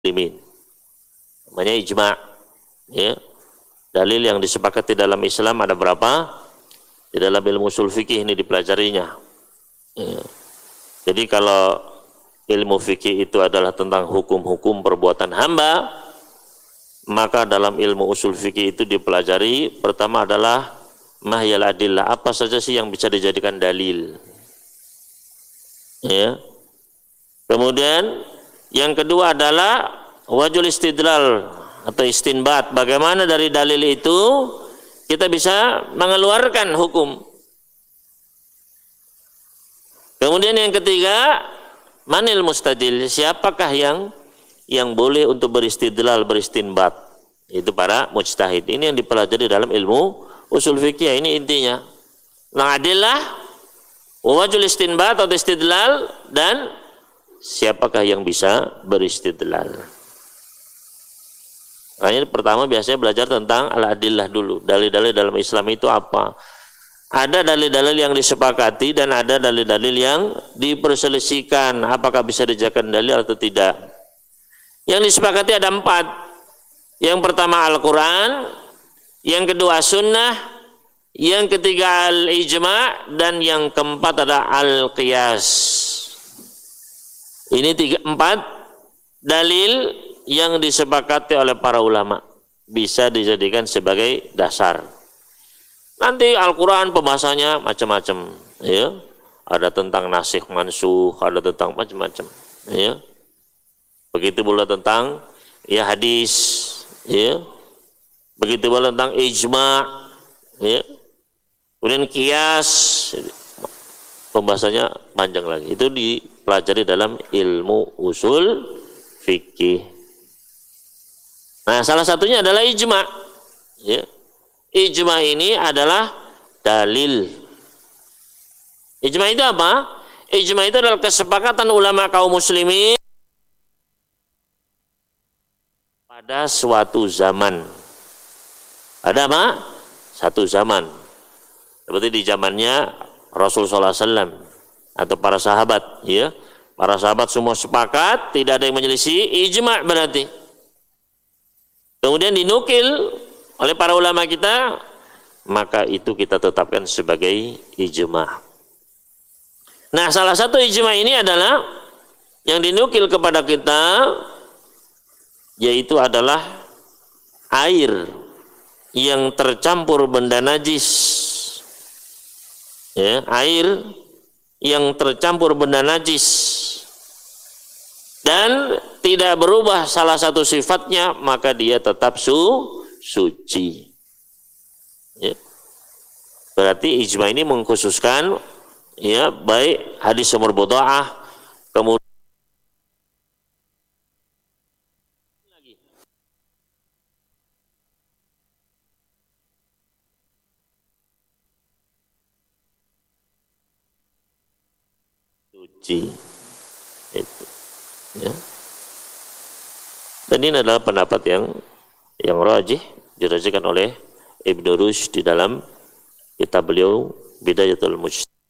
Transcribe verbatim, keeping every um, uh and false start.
muslimin. Namanya ijma'. Ya. Dalil yang disepakati dalam Islam ada berapa? Di dalam ilmu usul fikih ini dipelajarinya. Ya. Jadi kalau ilmu fikih itu adalah tentang hukum-hukum perbuatan hamba, maka dalam ilmu usul fikih itu dipelajari pertama adalah mahyal adillah, apa saja sih yang bisa dijadikan dalil. Ya. Kemudian yang kedua adalah wajul istidlal atau istinbat, bagaimana dari dalil itu kita bisa mengeluarkan hukum. Kemudian yang ketiga, manil mustadil, siapakah yang yang boleh untuk beristidlal, beristinbat? Itu para mujtahid. Ini yang dipelajari dalam ilmu usul fikih. Ini intinya. Na'adillah, wajul istinbat atau istidlal, dan siapakah yang bisa beristidlal. Makanya pertama biasanya belajar tentang al-adillah dulu. Dalil-dalil dalam Islam itu apa? Ada dalil-dalil yang disepakati dan ada dalil-dalil yang diperselisihkan. Apakah bisa dijadikan dalil atau tidak? Yang disepakati ada empat. Yang pertama Al-Quran, yang kedua Sunnah, yang ketiga Al-Ijma', dan yang keempat adalah Al-Qiyas. Ini tiga, empat dalil yang disepakati oleh para ulama bisa dijadikan sebagai dasar. Nanti Al-Quran pembahasannya macam-macam, ya. Ada tentang nasikh mansuh, ada tentang macam-macam, ya. Begitu pula tentang ya hadis, ya. Begitu pula tentang ijma', ya. Kemudian qiyas, pembahasannya panjang lagi. Itu dipelajari dalam ilmu usul fikih. Nah, salah satunya adalah ijma'. Ya. Ijma' ini adalah dalil. Ijma' itu apa? Ijma' itu adalah kesepakatan ulama kaum muslimin pada suatu zaman. Ada apa? Satu zaman. Seperti di zamannya Rasulullah sallallahu alaihi wasallam atau para sahabat. Ya. Para sahabat semua sepakat, tidak ada yang menyelisih, ijma' berarti. Kemudian dinukil oleh para ulama kita, maka itu kita tetapkan sebagai ijma'. Nah, salah satu ijma' ini adalah yang dinukil kepada kita, yaitu adalah air yang tercampur benda najis. Ya, air yang tercampur benda najis dan tidak berubah salah satu sifatnya, maka dia tetap su, suci. Ya. Berarti ijma ini mengkhususkan ya baik hadis sumur budha'ah, kemudian suci. Itu. Ya. Dan ini adalah pendapat yang yang rajih dirajikan oleh Ibnu Rushd di dalam kitab beliau Bidayatul Mujtahid.